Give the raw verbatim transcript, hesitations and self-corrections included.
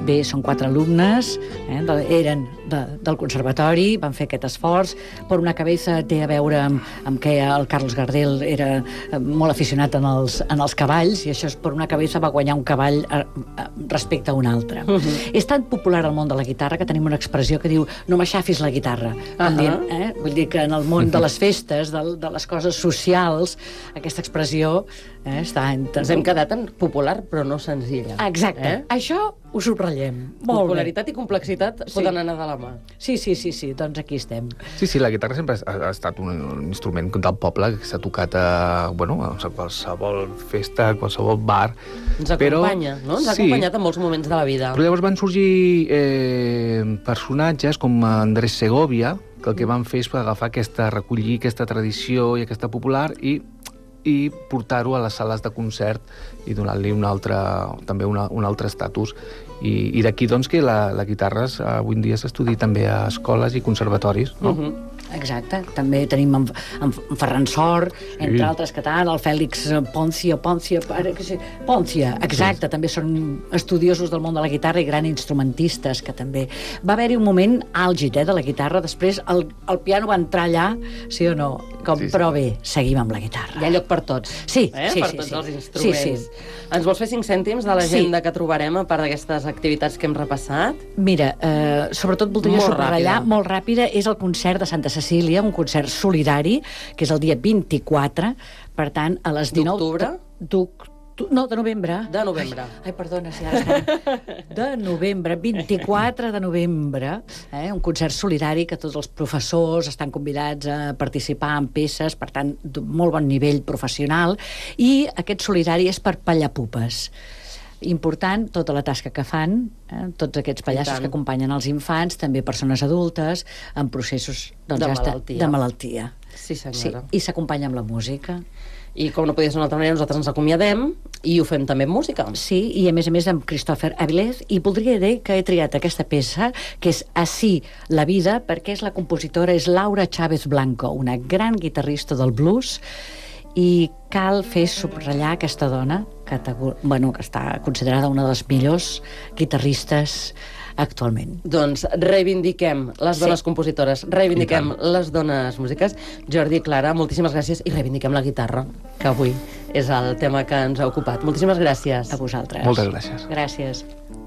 Bé, són quatre alumnes, eh, de, eren de, del conservatori, van fer aquest esforç. Per una cabeza té a veure amb, amb que el Carlos Gardel era molt aficionat en els, en els cavalls, i això és per una cabeza va guanyar un cavall a, a, respecte a un altre. Uh -huh. És tan popular al món de la guitarra que tenim una expressió que diu no m'aixafis la guitarra. Uh -huh. dir, eh? Vull dir que en el món de les festes, de, de les coses socials, aquesta expressió eh, està... Entre... Ens hem quedat en popular, però no senzilla. Exacte. Eh? Això ho subratllem. Molt Popularitat bé. i complexitat Sí. poden anar de la mà. Sí, sí, sí, sí, doncs aquí estem. Sí, sí, la guitarra sempre ha, ha estat un, un instrument del poble que s'ha tocat a, bueno, a qualsevol festa, a qualsevol bar. Ens acompanya, però, no? Ens ha sí, acompanyat en molts moments de la vida. Però llavors van sorgir eh, personatges com Andrés Segovia, que el que van fer és agafar aquesta, recollir aquesta tradició i aquesta popular i i portar-ho a les sales de concert i donar-li un altre, també una, un altre estatus. I, i d'aquí, doncs, que la, la guitarra avui en dia s'estudi també a escoles i conservatoris, no? Uh -huh. Exacte. També tenim en, en Ferran Sor, entre sí. altres que tant, el Fèlix Poncio, Poncio, que sí, Poncia, exacte, sí. També són estudiosos del món de la guitarra i grans instrumentistes, que també... Va haver-hi un moment àlgid, eh, de la guitarra, després el, el piano va entrar allà, sí o no? Com, sí, sí. Però bé, seguim amb la guitarra. Hi ha lloc per tots. Sí, eh? sí, per sí. tots sí. els instruments. Sí, sí. Ens vols fer cinc cèntims de l'agenda sí. que trobarem a part d'aquestes activitats que hem repassat? Mira, eh, sobretot voldria molt subratllar, ràpida. molt ràpida, és el concert de Santa Cecília, un concert solidari, que és el dia vint-i-quatre, per tant, a les dinou... D'octubre? No, de novembre. De novembre. Ai, ai perdona, si ara estem... De novembre, vint-i-quatre de novembre, eh? Un concert solidari que tots els professors estan convidats a participar en peces, per tant, de molt bon nivell professional, i aquest solidari és per Pallapupes. Important tota la tasca que fan, eh? Tots aquests pallassos que acompanyen els infants, també persones adultes, en processos doncs, de, ja malaltia. Està, de malaltia. Sí, senyora. Sí, i s'acompanya amb la música. I com no podia ser d'una altra manera, nosaltres ens acomiadem i ho fem també amb música. Sí, i a més a més amb Christopher Avilés, i voldria dir que he triat aquesta peça, que és Así la vida, perquè és la compositora, és Laura Chávez Blanco, una gran guitarrista del blues, i cal fer subratllar aquesta dona, que, bueno, que està considerada una de les millors guitarristes actualment. Doncs reivindiquem les dones sí. compositores, reivindiquem les dones músiques. Jordi i Clara, moltíssimes gràcies, i reivindiquem la guitarra, que avui és el tema que ens ha ocupat. Moltíssimes gràcies. A vosaltres. Moltes gràcies. Gràcies.